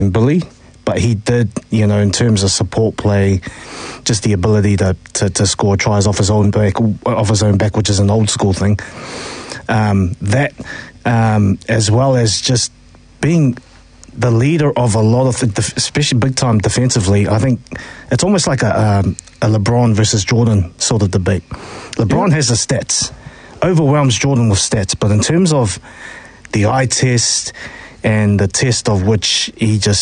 Billy, but he did, in terms of support play, just the ability to score tries off his own back, which is an old school thing. As well as just being the leader of a lot of, especially big time defensively. I think it's almost like a LeBron versus Jordan sort of debate. LeBron has the stats, overwhelms Jordan with stats, but in terms of the eye test and the test of which he just